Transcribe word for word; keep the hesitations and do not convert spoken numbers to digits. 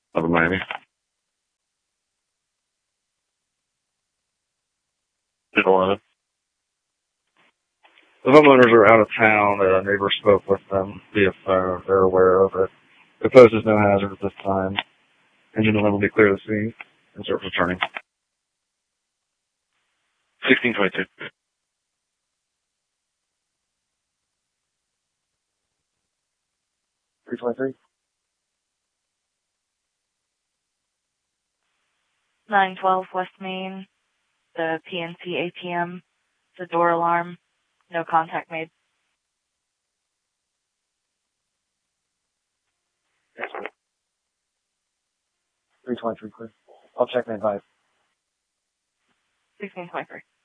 Of Miami. ten eleven. The homeowners are out of town. A neighbor spoke with them via phone. They're aware of it. The post is no hazard at this time. Engine eleven will be clear of the scene and start returning. sixteen twenty-two. three twenty-three. nine twelve West Main, the P N C A T M, the door alarm, no contact made. three twenty-three, clear. I'll check and advise. sixteen twenty-three.